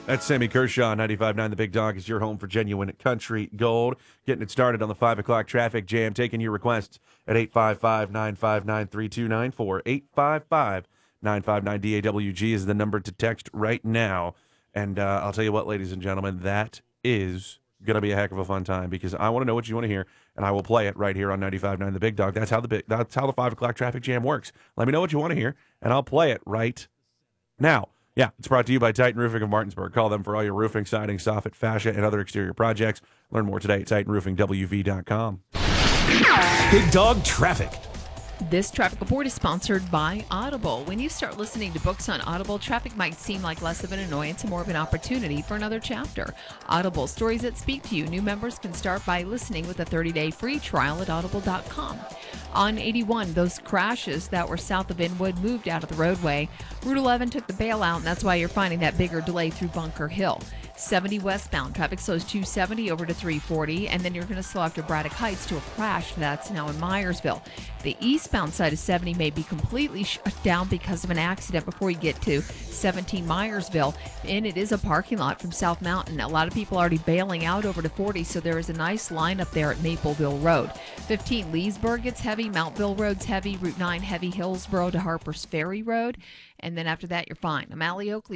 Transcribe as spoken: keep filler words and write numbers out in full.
That's Sammy Kershaw, ninety-five point nine The Big Dog is your home for genuine country gold. Getting it started on the five o'clock traffic jam, taking your requests at eight five five, nine five nine, three two nine four. eight five five, nine five nine, D A W G is the number to text right now. And uh, I'll tell you what, ladies and gentlemen, that is going to be a heck of a fun time because I want to know what you want to hear, and I will play it right here on ninety-five point nine The Big Dog. That's how the big, that's how the five o'clock traffic jam works. Let me know what you want to hear, and I'll play it right now. Yeah, it's brought to you by Titan Roofing of Martinsburg. Call them for all your roofing, siding, soffit, fascia, and other exterior projects. Learn more today at titan roofing w v dot com. Big Dog Traffic. This traffic report is sponsored by Audible. When you start listening to books on Audible, traffic might seem like less of an annoyance and more of an opportunity for another chapter. Audible, stories that speak to you. New members can start by listening with a thirty-day free trial at audible dot com. On eighty-one, those crashes that were south of Inwood moved out of the roadway. Route eleven took the bailout, and that's why you're finding that bigger delay through Bunker Hill. seventy westbound, traffic slows two seventy over to three forty, and then you're going to slow after Braddock Heights to a crash that's now in Myersville. The eastbound side of seventy may be completely shut down because of an accident before you get to seventeen Myersville, and it is a parking lot from South Mountain. A lot of people already bailing out over to forty, so there is a nice line up there at Mapleville Road. fifteen Leesburg gets heavy, Mountville Road's heavy, Route nine heavy, Hillsboro to Harper's Ferry Road, and then after that you're fine. I'm Allie Oakley.